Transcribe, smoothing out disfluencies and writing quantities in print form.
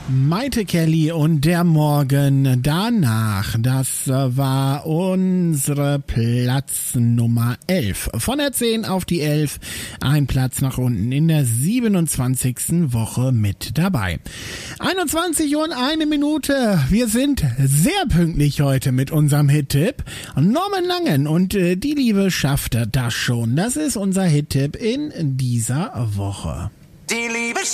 Maite Kelly und der Morgen danach, das war unsere Platz Nummer 11. Von der 10 auf die 11, ein Platz nach unten in der 27. Woche mit dabei. 21 und 1 Minute, wir sind sehr pünktlich heute mit unserem Hit-Tipp. Norman Langen und Die Liebe schafft das schon, das ist unser Hit-Tipp in dieser Woche. Die Liebe